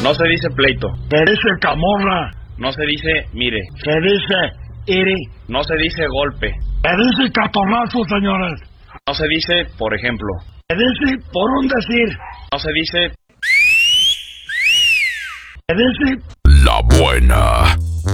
No se dice pleito. Se dice camorra. No se dice mire. Se dice iri. No se dice golpe. Se dice catorrazo, señores. No se dice por ejemplo. Se dice por un decir. No se dice... Se dice... La Buena.